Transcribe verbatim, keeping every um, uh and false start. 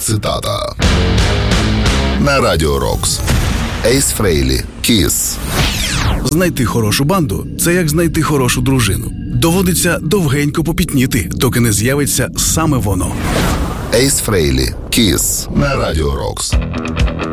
цитата. На Радіо Рокс. Ейс Фрейлі. Kiss. Знайти хорошу банду – це як знайти хорошу дружину. Доводиться довгенько попітніти, доки не з'явиться саме воно. Ейс Фрейлі. Kiss. На Радіо Рокс.